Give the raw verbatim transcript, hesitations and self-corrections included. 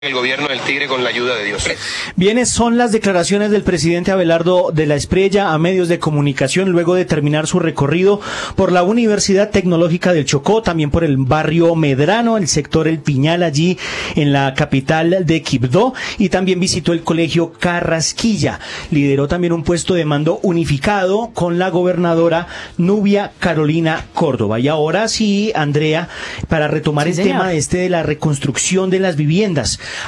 el gobierno del Tigre con la ayuda de Dios. Bienes son las declaraciones del presidente Abelardo de la Espriella a medios de comunicación luego de terminar su recorrido por la Universidad Tecnológica del Chocó, también por el barrio Medrano, el sector El Piñal allí en la capital de Quibdó, y también visitó el colegio Carrasquilla. Lideró también un puesto de mando unificado con la gobernadora Nubia Carolina Córdoba. Y ahora sí, Andrea, para retomar sí, el señor. tema este de la reconstrucción de las viviendas.